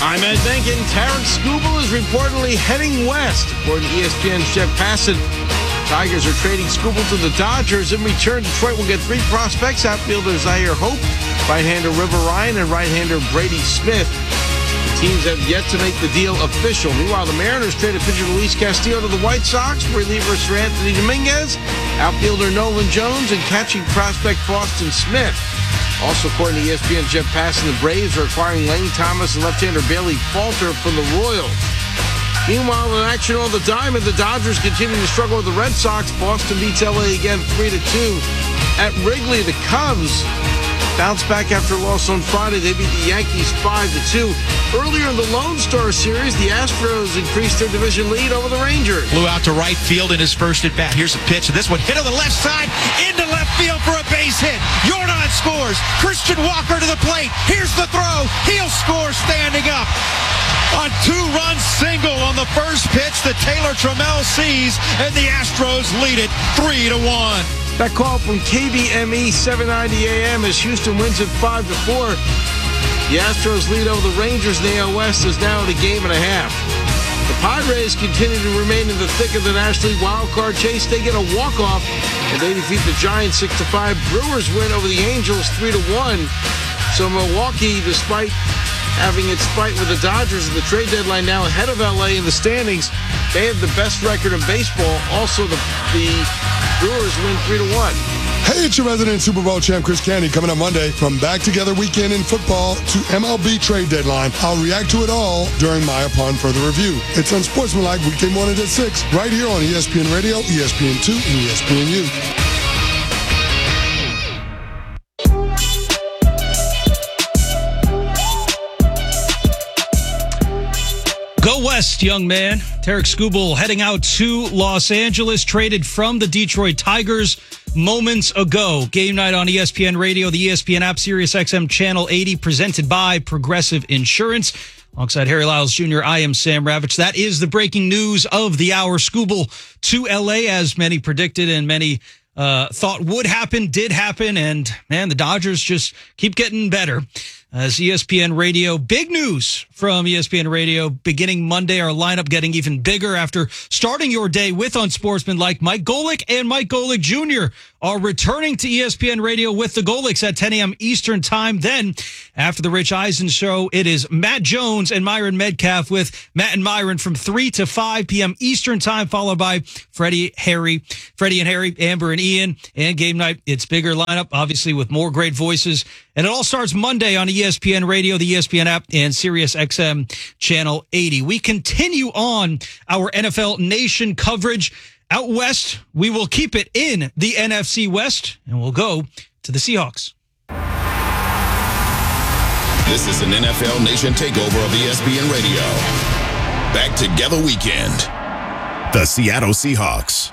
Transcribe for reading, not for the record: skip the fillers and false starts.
I'm Ed Benkin. Tarek Skubal is reportedly heading west. According to ESPN's Jeff Passan, Tigers are trading Skubal to the Dodgers. In return, Detroit will get three prospects: outfielder Zaire Hope, right-hander River Ryan, and right-hander Brady Smith. The teams have yet to make the deal official. Meanwhile, the Mariners traded pitcher Luis Castillo to the White Sox, reliever Sir Anthony Dominguez, outfielder Nolan Jones, and catching prospect Boston Smith. Also, according to ESPN's Jeff Passan, the Braves are acquiring Lane Thomas and left-hander Bailey Falter from the Royals. Meanwhile, in action on the diamond, the Dodgers continue to struggle with the Red Sox. Boston beats LA again 3-2 at Wrigley. The Cubs bounced back after a loss on Friday. They beat the Yankees 5-2. Earlier in the Lone Star Series, the Astros increased their division lead over the Rangers. Flew out to right field in his first at bat. Here's a pitch. This one hit on the left side into left field for a base hit. Yordan scores. Christian Walker to the plate. Here's the throw. He'll score standing up. A two-run single on the first pitch that Taylor Trammell sees, and the Astros lead it 3-1. That call from KBME 790 AM as Houston wins it 5-4. The Astros lead over the Rangers in the AL West is now at a game and a half. The Padres continue to remain in the thick of the National League wildcard chase. They get a walk-off, and they defeat the Giants 6-5. Brewers win over the Angels 3-1. So Milwaukee, despite having its fight with the Dodgers at the trade deadline, now ahead of LA in the standings, they have the best record in baseball. Also, the Brewers win 3-1. Hey, it's your resident Super Bowl champ, Chris Canty, coming up Monday. From Back Together Weekend in football to MLB trade deadline, I'll react to it all during my Upon Further Review. It's Unsportsmanlike, weekday mornings at 6, right here on ESPN Radio, ESPN2, and ESPNU. Go west, young man. Tarek Skubal heading out to Los Angeles, traded from the Detroit Tigers moments ago. Game night on ESPN Radio, the ESPN app, Sirius XM Channel 80, presented by Progressive Insurance. Alongside Harry Lyles Jr., I am Sam Ravitch. That is the breaking news of the hour. Skubal to L.A., as many predicted and many thought would happen, did happen. And, man, the Dodgers just keep getting better. As ESPN Radio, big news from ESPN Radio. Beginning Monday, our lineup getting even bigger after starting your day with Unsportsmanlike. Mike Golic and Mike Golic Jr. are returning to ESPN Radio with the Golics at 10 a.m. Eastern Time. Then, after the Rich Eisen Show, it is Matt Jones and Myron Medcalf with Matt and Myron from 3 to 5 p.m. Eastern Time, followed by Freddie and Harry, Amber and Ian. And game night, it's bigger lineup, obviously with more great voices. And it all starts Monday on ESPN Radio, the ESPN app, and Sirius XM Channel 80. We continue on our NFL Nation coverage. Out west, we will keep it in the NFC West, and we'll go to the Seahawks. This is an NFL Nation takeover of ESPN Radio. Back Together Weekend. The Seattle Seahawks.